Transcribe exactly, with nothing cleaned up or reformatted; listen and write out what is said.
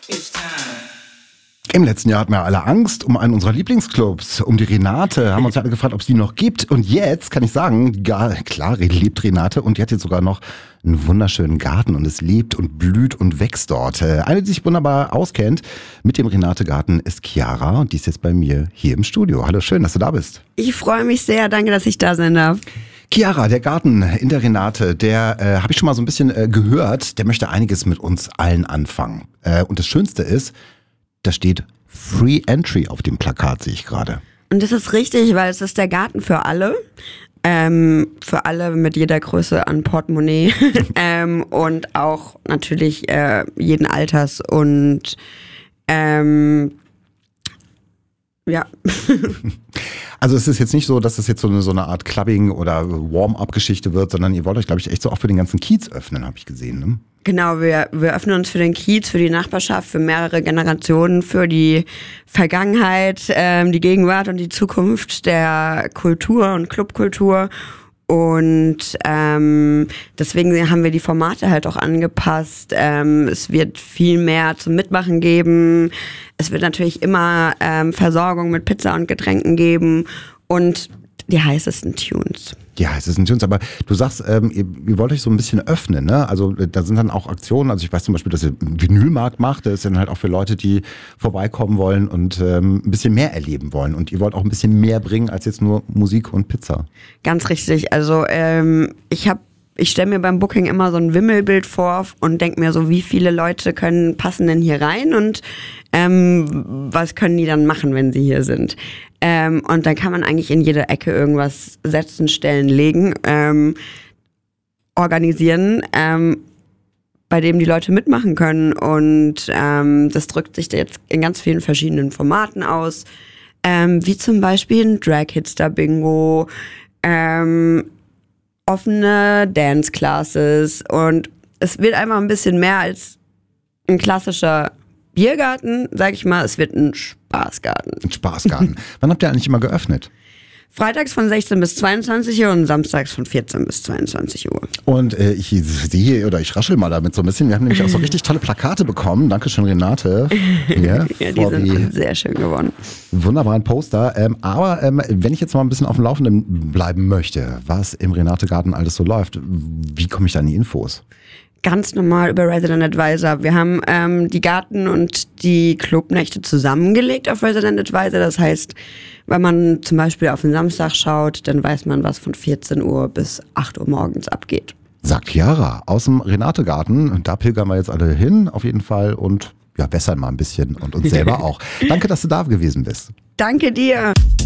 Im letzten Jahr hatten wir alle Angst um einen unserer Lieblingsclubs, um die Renate. Haben uns alle gefragt, ob es die noch gibt. Und jetzt kann ich sagen, ja, klar, lebt Renate. Und die hat jetzt sogar noch einen wunderschönen Garten. Und es lebt und blüht und wächst dort. Eine, die sich wunderbar auskennt mit dem Renate-Garten, ist Chiara. Und die ist jetzt bei mir hier im Studio. Hallo, schön, dass du da bist. Ich freue mich sehr. Danke, dass ich da sein darf. Chiara, der Garten in der Renate, der äh, habe ich schon mal so ein bisschen äh, gehört. Der möchte einiges mit uns allen anfangen. Äh, und das Schönste ist, da steht Free Entry auf dem Plakat, sehe ich gerade. Und das ist richtig, weil es ist der Garten für alle. Ähm, für alle mit jeder Größe an Portemonnaie. ähm, und auch natürlich äh, jeden Alters. Und ähm, ja. Also es ist jetzt nicht so, dass es jetzt so eine, so eine Art Clubbing- oder Warm-up-Geschichte wird, sondern ihr wollt euch, glaube ich, echt so auch für den ganzen Kiez öffnen, habe ich gesehen, ne? Genau, wir, wir öffnen uns für den Kiez, für die Nachbarschaft, für mehrere Generationen, für die Vergangenheit, ähm, die Gegenwart und die Zukunft der Kultur und Clubkultur. Und ähm, deswegen haben wir die Formate halt auch angepasst. Ähm, es wird viel mehr zum Mitmachen geben. Es wird natürlich immer ähm, Versorgung mit Pizza und Getränken geben und die heißesten Tunes. Die heißesten Tunes, aber du sagst, ähm, ihr, ihr wollt euch so ein bisschen öffnen, ne? Also da sind dann auch Aktionen, also ich weiß zum Beispiel, dass ihr einen Vinylmarkt macht, das ist dann halt auch für Leute, die vorbeikommen wollen und ähm, ein bisschen mehr erleben wollen und ihr wollt auch ein bisschen mehr bringen als jetzt nur Musik und Pizza. Ganz richtig, also ähm, ich habe Ich stelle mir beim Booking immer so ein Wimmelbild vor und denke mir so, wie viele Leute können passen denn hier rein und ähm, was können die dann machen, wenn sie hier sind. Ähm, und dann kann man eigentlich in jede Ecke irgendwas setzen, stellen, legen, ähm, organisieren, ähm, bei dem die Leute mitmachen können. Und ähm, das drückt sich jetzt in ganz vielen verschiedenen Formaten aus, ähm, wie zum Beispiel ein Drag-Hitster-Bingo, ähm, offene Dance-Classes und es wird einfach ein bisschen mehr als ein klassischer Biergarten, sag ich mal, es wird ein Spaßgarten. Ein Spaßgarten. Wann habt ihr eigentlich immer geöffnet? Freitags von sechzehn bis zweiundzwanzig Uhr und samstags von vierzehn bis zweiundzwanzig Uhr. Und äh, ich sehe, oder ich raschel mal damit so ein bisschen, wir haben nämlich auch so richtig tolle Plakate bekommen. Dankeschön, Renate. Ja, ja die sind sehr schön geworden. Wunderbaren Poster. Ähm, aber ähm, wenn ich jetzt mal ein bisschen auf dem Laufenden bleiben möchte, was im Renate-Garten alles so läuft, wie komme ich da an die Infos? Ganz normal über Resident Advisor. Wir haben ähm, die Garten- und die Clubnächte zusammengelegt auf Resident Advisor. Das heißt, wenn man zum Beispiel auf den Samstag schaut, dann weiß man, was von vierzehn Uhr bis acht Uhr morgens abgeht. Sagt Chiara aus dem Renate-Garten. Und da pilgern wir jetzt alle hin, auf jeden Fall. Und ja, wässern mal ein bisschen und uns selber auch. Danke, dass du da gewesen bist. Danke dir.